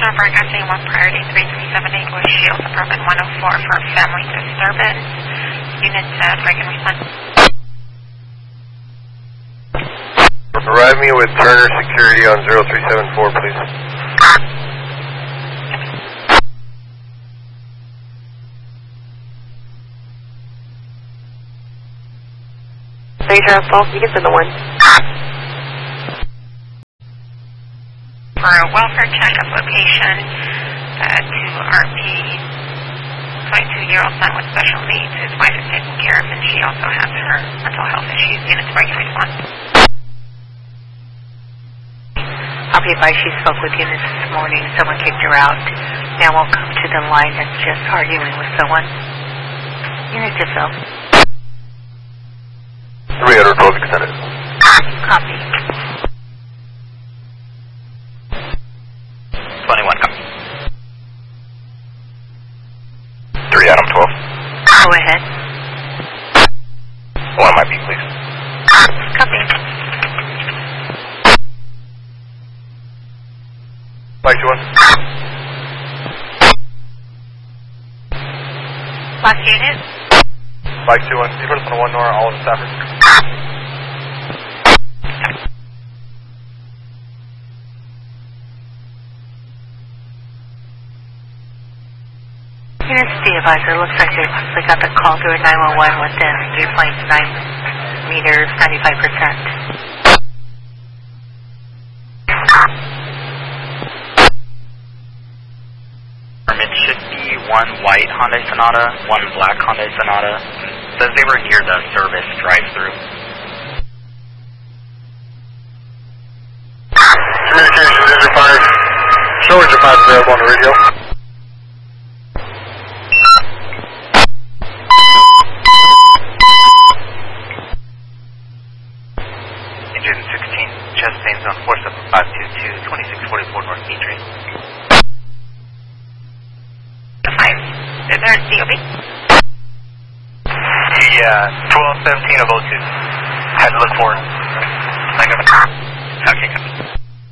broadcasting 1 priority 3378 with Shield Apartment 104 for family disturbance. Unit break and respond. Provide me with Turner Security on 0374, please. Major assault, you get to the one. For a welfare checkup location to RP, 22-year-old son with special needs. His wife is taken care of, and she also has her mental health issues. Units break and respond. I'll be advised she spoke with units this morning. Someone kicked her out. Now we'll come to the line that's just arguing with someone. Unit yourself. 312 extended. Copy. 21, copy. 3 Adam 12. Go ahead. 1 might be, please. Copy. Mike 2-1. Last unit. Mike 2-1. You put us on 1 Nora, all of the staffers. Units D advisor, looks like they possibly got the call through a 911 within 3.9 meters, 95%. It should be 1 white Hyundai Sonata, 1 black Hyundai Sonata. It says they were near the service drive-through. Communications, Ranger 5. Show Ranger 5 available on the radio. Engine 16, chest pains on 47522, 2644 North Main Street. The 5. Is there a COB? Yeah, 1217 of 02. Had to look for it. Okay, copy.